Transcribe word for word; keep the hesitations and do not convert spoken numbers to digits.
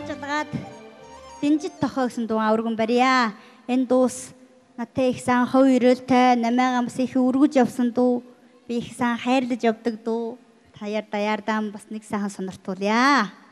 Даажлагаад Динжит тохоо гэсэн дуу авраган барья. Энэ дуус надтай их сан хов ирэлтэй намайгаа бас их өргөж явсан дуу. Би их сан хайрлаж явдаг дуу. Таяар даяардаан бас нэг сайхан сониртуулъя.